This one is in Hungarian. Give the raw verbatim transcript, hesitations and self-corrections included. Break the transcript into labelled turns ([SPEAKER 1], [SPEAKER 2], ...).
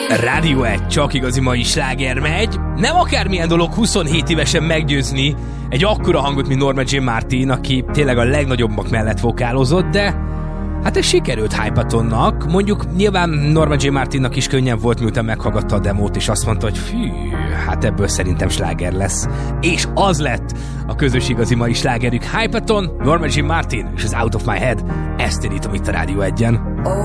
[SPEAKER 1] Rádió egy, csak igazi mai sláger megy. Nem akármilyen dolog huszonhét évesen meggyőzni egy akkora hangot, mint Norma Jean Martin, aki tényleg a legnagyobbak mellett vokálozott, de hát ez sikerült Hypatonnak. Mondjuk nyilván Norma Jean Martinnak is könnyen volt, miután meghallgatta a demót, és azt mondta, hogy fű, hát ebből szerintem sláger lesz. És az lett a közös igazi mai slágerük. Hypaton, Norma Jean Martin és az Out of My Head. Ezt indítom itt a Rádió egyen.